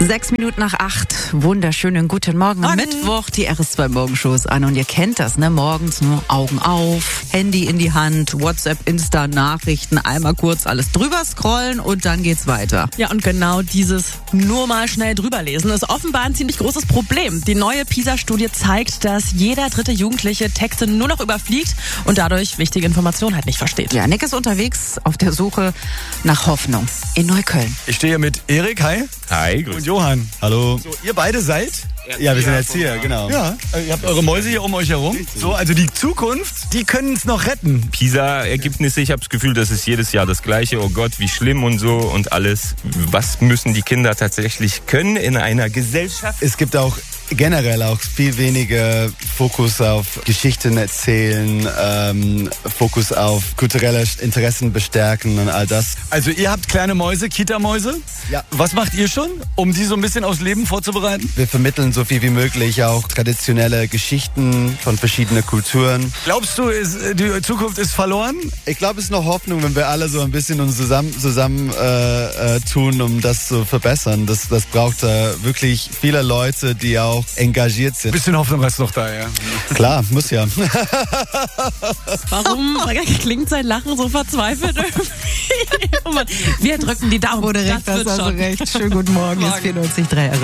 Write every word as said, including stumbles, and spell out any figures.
Sechs Minuten nach acht. Wunderschönen guten Morgen. Morgen. Mittwoch, die R S zwei Morgenshows an. Und ihr kennt das, ne? Morgens nur Augen auf, Handy in die Hand, WhatsApp, Insta, Nachrichten, einmal kurz alles drüber scrollen und dann geht's weiter. Ja, und genau dieses nur mal schnell drüberlesen ist offenbar ein ziemlich großes Problem. Die neue PISA-Studie zeigt, dass jeder dritte Jugendliche Texte nur noch überfliegt und dadurch wichtige Informationen halt nicht versteht. Ja, Nick ist unterwegs auf der Suche nach Hoffnung in Neukölln. Ich stehe hier mit Erik, hi. Hi, grüß Und dich. Johann. Hallo. So, ihr beide seid? Ja, wir sind jetzt hier, genau. Ja, äh, ihr habt eure Mäuse hier um euch herum. So, also die Zukunft, die können es noch retten. PISA-Ergebnisse, ich habe das Gefühl, das ist jedes Jahr das Gleiche. Oh Gott, wie schlimm und so und alles. Was müssen die Kinder tatsächlich können in einer Gesellschaft? Es gibt auch generell auch viel weniger Fokus auf Geschichten erzählen, ähm, Fokus auf kulturelle Interessen bestärken und all das. Also ihr habt kleine Mäuse, Kita-Mäuse. Ja. Was macht ihr schon, um die so ein bisschen aufs Leben vorzubereiten? Wir vermitteln so viel wie möglich auch traditionelle Geschichten von verschiedenen Kulturen. Glaubst du, ist, die Zukunft ist verloren? Ich glaube, es ist noch Hoffnung, wenn wir alle so ein bisschen uns zusammen, zusammen äh, äh, tun, um das zu verbessern. Das, das braucht äh, wirklich viele Leute, die auch engagiert sind. Bisschen Hoffnung hast du noch da, ja. Klar, muss ja. Warum klingt sein Lachen so verzweifelt irgendwie? Oh Mann, wir drücken die Daumen. Wurde recht, das wird hast also schon. recht. Schönen guten Morgen, Morgen. ist vierundneunzig Komma drei.